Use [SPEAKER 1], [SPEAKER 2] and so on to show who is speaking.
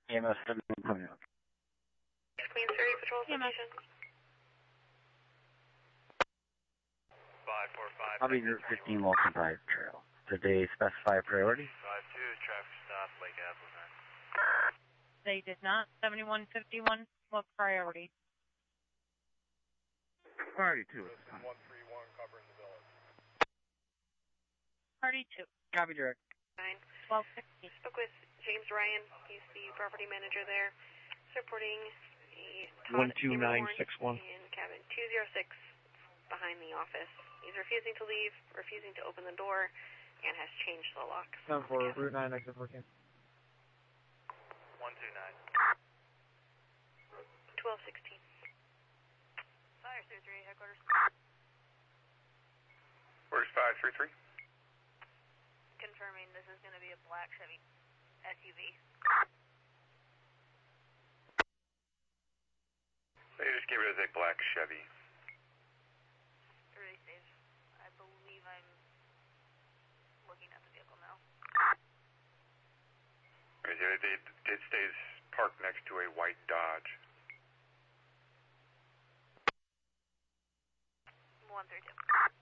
[SPEAKER 1] EMS 7 coming up.
[SPEAKER 2] Queens Ferry Patrol Station.
[SPEAKER 3] 545.
[SPEAKER 1] I'll be Route 15 Walking Drive Trail. Did they specify priority?
[SPEAKER 3] 5-2, traffic stop, Lake Appleton.
[SPEAKER 4] They did not. 7151, what priority?
[SPEAKER 1] Priority 2 is fine.
[SPEAKER 3] 131 covering the village.
[SPEAKER 4] Party 2.
[SPEAKER 1] Copy, direct.
[SPEAKER 4] 1260.
[SPEAKER 2] Spoke with James Ryan. He's the property manager there. He's reporting a
[SPEAKER 5] 12961
[SPEAKER 2] in cabin 206 behind the office. He's refusing to leave, refusing to open the door, and has changed the lock.
[SPEAKER 5] 7-4, Route 9, exit 14.
[SPEAKER 3] 129.
[SPEAKER 2] 1216.
[SPEAKER 6] Fire 33, headquarters.
[SPEAKER 3] Where's 533?
[SPEAKER 6] Confirming this is going to be a black Chevy SUV.
[SPEAKER 3] They just gave it as a black Chevy.
[SPEAKER 6] Really safe. I believe I'm looking at the vehicle now.
[SPEAKER 3] It stays parked next to a white Dodge.
[SPEAKER 6] 132.